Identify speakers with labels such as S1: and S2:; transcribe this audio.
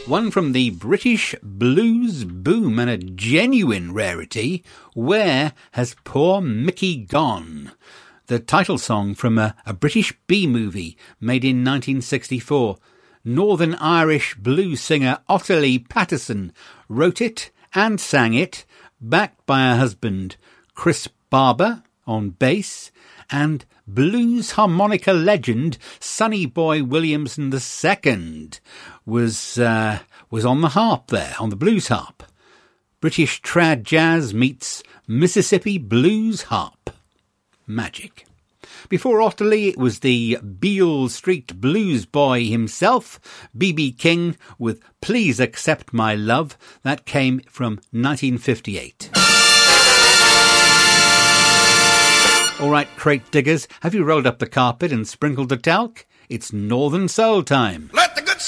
S1: One from the British blues boom and a genuine rarity, Where Has Poor Mickey Gone? The title song from a British B-movie made in 1964. Northern Irish blues singer Ottilie Patterson wrote it and sang it, backed by her husband Chris Barber on bass and blues harmonica legend Sonny Boy Williamson II was on the harp there, on the blues harp. British trad jazz meets Mississippi blues harp. Magic. Before Ottilie, it was the Beale Street blues boy himself, B.B. King, with Please Accept My Love. That came from 1958. All right, crate diggers, have you rolled up the carpet and sprinkled the talc? It's Northern Soul time.